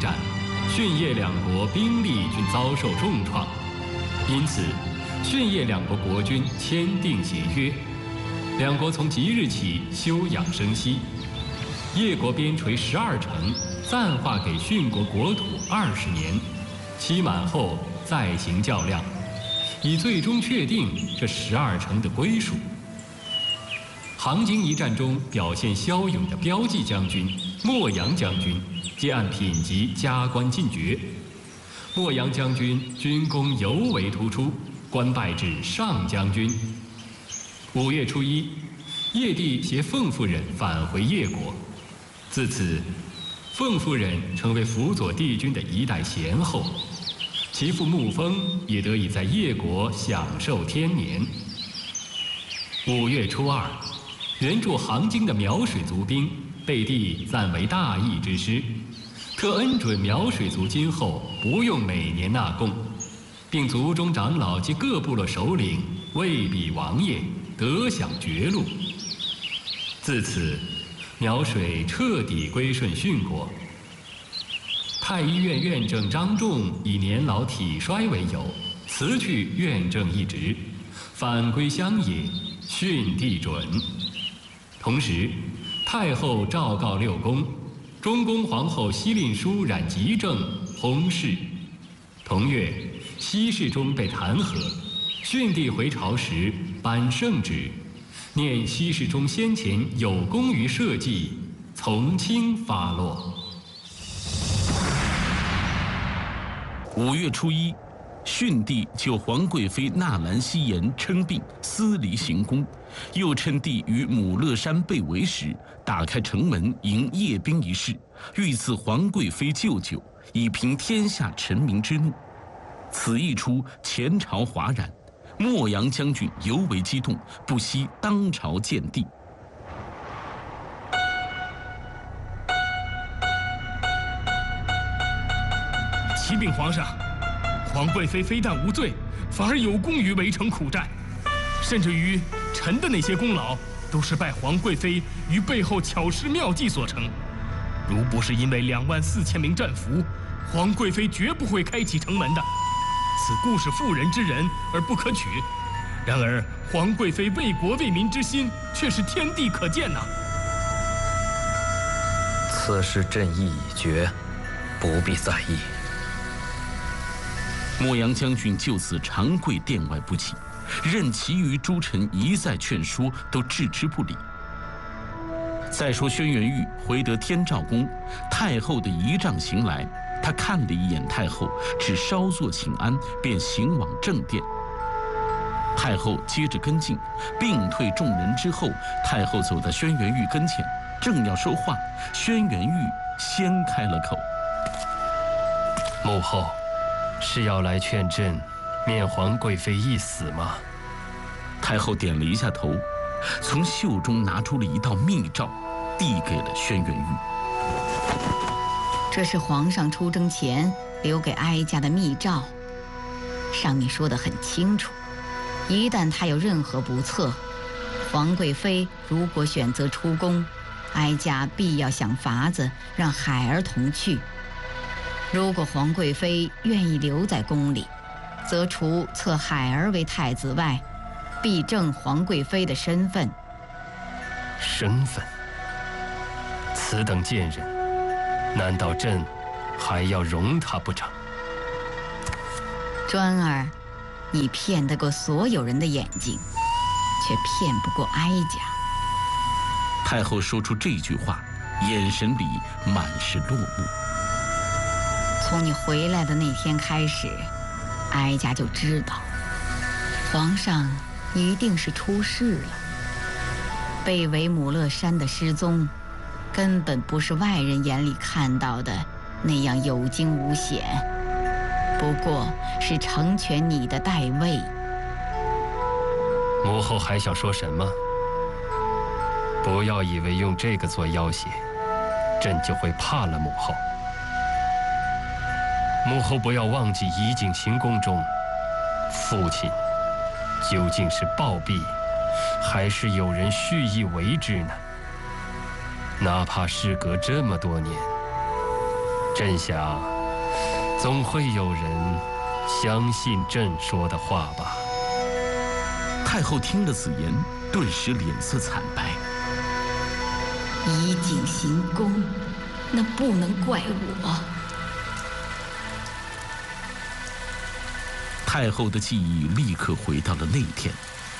战，训叶两国兵力均遭受重创，因此训叶两国国君签订协约，两国从即日起休养生息。叶国边陲12城暂划给训国国土20年，期满后再行较量，以最终确定这12城的归属。杭津一战中表现骁勇的骠骑将军莫阳将军，皆按品级加官进爵。莫阳将军军功尤为突出，官拜至上将军。5月初1，叶帝携凤夫人返回叶国，自此，凤夫人成为辅佐帝君的一代贤后，其父穆封也得以在叶国享受天年。5月初2，援助杭津的苗水族兵被帝赞为大义之师，特恩准苗水族今后不用每年纳贡，并族中长老及各部落首领位比王爷，得享爵禄。自此，苗水彻底归顺训国。太医院院正张仲以年老体衰为由，辞去院正一职，返归乡野，训帝准。同时，太后诏告6宫，中宫皇后西令书染吉正，薨逝。同月，西世宗被弹劾，训帝回朝时颁圣旨，念西世宗先前有功于社稷，从轻发落。 5月初1，训帝就皇贵妃纳兰希颜称病，司离行宫，又趁帝于母乐山被围时，打开城门迎夜兵一事，欲赐皇贵妃厩酒，以平天下臣民之怒。此一出，前朝哗然，莫阳将军尤为激动，不惜当朝见帝。 启禀皇上，皇贵妃非但无罪，反而有功于围城苦战，甚至于臣的那些功劳，都是拜皇贵妃于背后巧施妙计所成。如不是因为24000名战俘，皇贵妃绝不会开启城门的。此故是妇人之仁而不可取。然而皇贵妃为国为民之心，却是天地可见呐。 此事朕意已决，不必在意。 莫阳将军就此长跪殿外不起，任其余诸臣一再劝说，都置之不理。再说轩辕玉回得天照宫，太后的仪仗行来，他看了一眼太后，只稍作请安，便行往正殿。太后接着跟进，并退众人之后，太后走到轩辕玉跟前，正要说话，轩辕玉先开了口：“ 母后，是要来劝朕免皇贵妃一死吗？” 太后点了一下头，从袖中拿出了一道密诏，递给了轩辕玉。 这是皇上出征前留给哀家的密诏，上面说得很清楚，一旦他有任何不测，皇贵妃如果选择出宫，哀家必要想法子让海儿同去。如果皇贵妃愿意留在宫里，则除册海儿为太子外，必正皇贵妃的身份。 身份？此等贱人，难道朕还要容他不成？ 专儿，你骗得过所有人的眼睛，却骗不过哀家。 太后说出这句话，眼神里满是落寞。 从你回来的那天开始，哀家就知道，皇上一定是出事了。被围母乐山的失踪，根本不是外人眼里看到的那样有惊无险，不过是成全你的代位。 母后还想说什么？不要以为用这个做要挟，朕就会怕了母后。母后不要忘记怡景行宫中，父亲究竟是暴毙，还是有人蓄意为之呢？哪怕事隔这么多年， 朕想，总会有人相信朕说的话吧。 太后听了此言，顿时脸色惨白。 以景行功，那不能怪我。 太后的记忆立刻回到了那天，